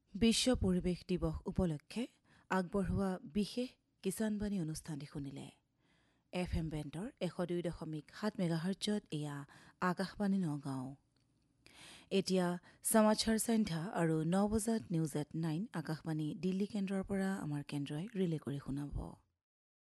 বিশ্ব পৰিৱেশ দিৱস উপলক্ষে আগবঢ়োৱা বিশেষ কিষাণবাণী অনুষ্ঠানটি শুনিলে। FM বেণ্ডৰ 102.7 মেগাহাৰ্টজত এয়া আকাশবাণী নগাঁও। এতিয়া সমাচাৰ সন্ধ্যা আৰু 9 বজাত নিউজ এট 9 আকাশবাণী দিল্লী কেন্দ্ৰৰ পৰা আমাৰ কেন্দ্ৰই ৰিলে কৰি শুনাব।